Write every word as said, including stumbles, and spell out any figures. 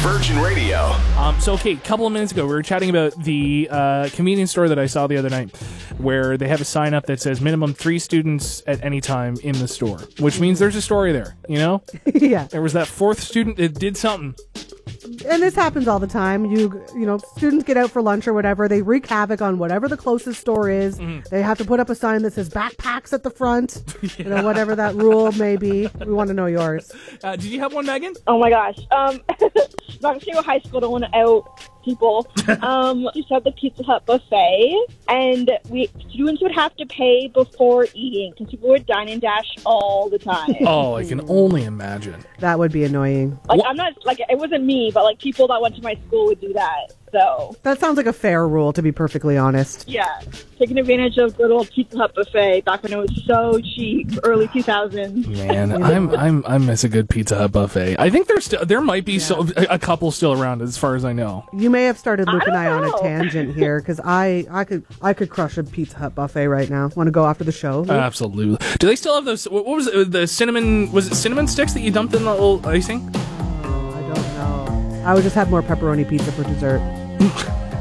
Virgin Radio. Um, so, okay, a couple of minutes ago, we were chatting about the uh, convenience store that I saw the other night, where they have a sign up that says minimum three students at any time in the store, which means there's a story there, you know? Yeah. There was that fourth student that did something. And this happens all the time. You you know, students get out for lunch or whatever. They wreak havoc on whatever the closest store is. Mm. They have to put up a sign that says backpacks at the front. Yeah. You know, whatever that rule may be. We want to know yours. Uh, did you have one, Megan? Oh my gosh. Um, I'm not going to say what high school, don't want to out people. Um, we used to have the Pizza Hut buffet, and we students would have to pay before eating because people would dine and dash all the time. Oh, I can only imagine. That would be annoying. Like, I'm not, like, it wasn't me, but, like, people that went to my school would do that, so. That sounds like a fair rule, to be perfectly honest. Yeah. Taking advantage of good old Pizza Hut buffet back when it was so cheap, early two thousands. Man, I'm I'm I miss a good Pizza Hut buffet. I think there's still there might be Yeah. so, a, a couple still around, as far as I know. You may have started Luke I and I on don't a know. tangent here, because I, I could I could crush a Pizza Hut buffet right now. Want to go after the show? Luke? Absolutely. Do they still have those? What what was it? The cinnamon? Was it cinnamon sticks that you dumped in the little icing? I don't know. I would just have more pepperoni pizza for dessert.